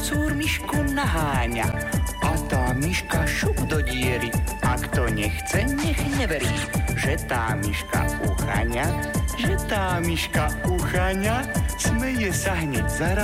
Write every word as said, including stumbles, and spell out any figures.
kocúr myšku naháňa. A tá myška šup do diery, a kto nechce, nech neverí, že tá myška ucháňa, že tá myška ucháňa, smeje sa hneď zaraz.